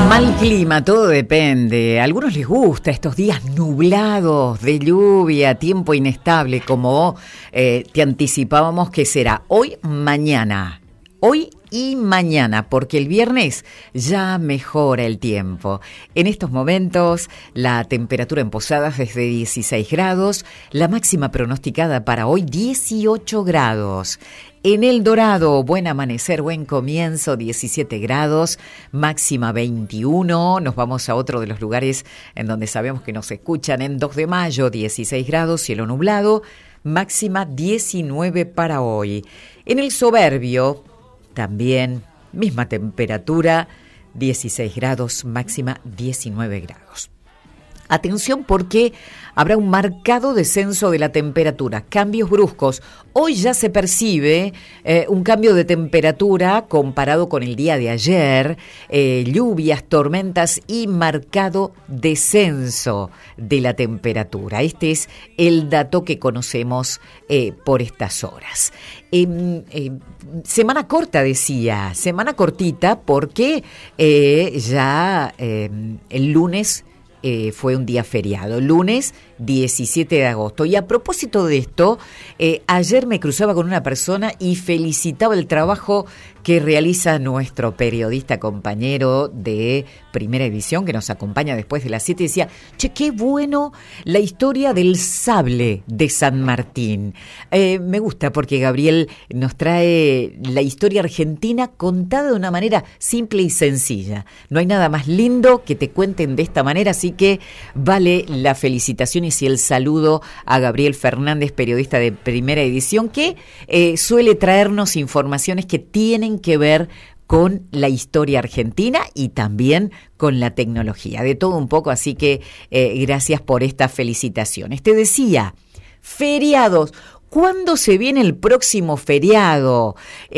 Mal clima, todo depende. A algunos les gusta estos días nublados, de lluvia, tiempo inestable, como te anticipábamos que será hoy, mañana. Hoy y mañana, porque el viernes ya mejora el tiempo. En estos momentos, la temperatura en Posadas es de 16 grados, la máxima pronosticada para hoy 18 grados. En El Dorado, buen amanecer, buen comienzo, 17 grados, máxima 21. Nos vamos a otro de los lugares en donde sabemos que nos escuchan. En 2 de mayo, 16 grados, cielo nublado, máxima 19 para hoy. En El Soberbio, también misma temperatura, 16 grados, máxima 19 grados. Atención porque habrá un marcado descenso de la temperatura, cambios bruscos. Hoy ya se percibe un cambio de temperatura comparado con el día de ayer, lluvias, tormentas y marcado descenso de la temperatura. Este es el dato que conocemos por estas horas. Semana corta, decía, semana cortita porque ya el lunes fue un día feriado, lunes 17 de agosto. Y a propósito de esto, ayer me cruzaba con una persona y felicitaba el trabajo que realiza nuestro periodista compañero de Primera Edición, que nos acompaña después de las 7, y decía, che, qué bueno la historia del sable de San Martín. Me gusta porque Gabriel nos trae la historia argentina contada de una manera simple y sencilla. No hay nada más lindo que te cuenten de esta manera, así que vale la felicitación y el saludo a Gabriel Fernández, periodista de Primera Edición, que suele traernos informaciones que tienen que ver con la historia argentina y también con la tecnología, de todo un poco, así que gracias por estas felicitaciones. Te decía, feriados. ¿Cuándo se viene el próximo feriado?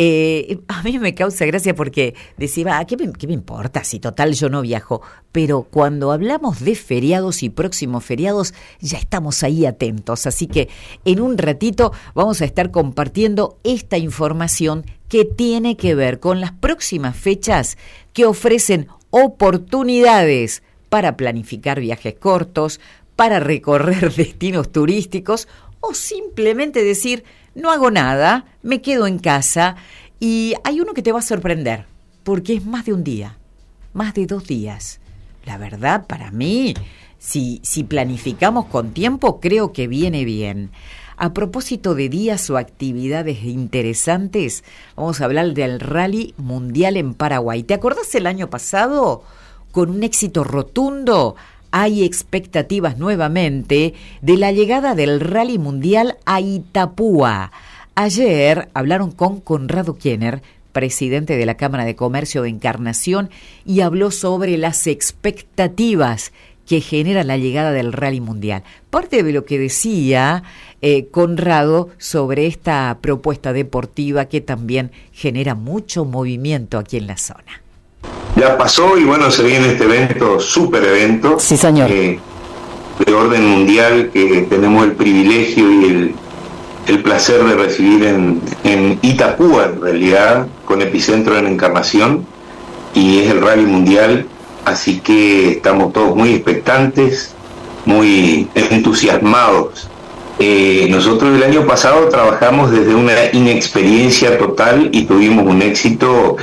A mí me causa gracia porque decía, ¿qué me importa si total yo no viajo? Pero cuando hablamos de feriados y próximos feriados, ya estamos ahí atentos. Así que en un ratito vamos a estar compartiendo esta información que tiene que ver con las próximas fechas que ofrecen oportunidades para planificar viajes cortos, para recorrer destinos turísticos, o simplemente decir, no hago nada, me quedo en casa. Y hay uno que te va a sorprender, porque es más de un día, más de 2 días. La verdad, para mí, si planificamos con tiempo, creo que viene bien. A propósito de días o actividades interesantes, vamos a hablar del Rally Mundial en Paraguay. ¿Te acordás el año pasado? Con un éxito rotundo. Hay expectativas nuevamente de la llegada del Rally Mundial a Itapúa. Ayer hablaron con Conrado Kiener, presidente de la Cámara de Comercio de Encarnación, y habló sobre las expectativas que genera la llegada del Rally Mundial. Parte de lo que decía Conrado sobre esta propuesta deportiva que también genera mucho movimiento aquí en la zona. Ya pasó y bueno, se viene este evento, súper evento. Sí, señor. De orden mundial que tenemos el privilegio y el placer de recibir en Itapúa, en realidad, con epicentro en Encarnación, y es el Rally Mundial, así que estamos todos muy expectantes, muy entusiasmados. Nosotros el año pasado trabajamos desde una inexperiencia total y tuvimos un éxito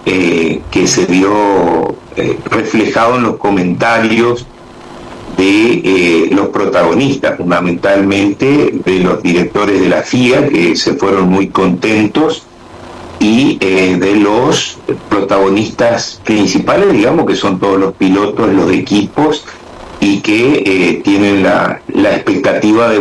que se vio reflejado en los comentarios de los protagonistas, fundamentalmente de los directores de la FIA, que se fueron muy contentos, y de los protagonistas principales, digamos, que son todos los pilotos, los equipos, y que tienen la expectativa de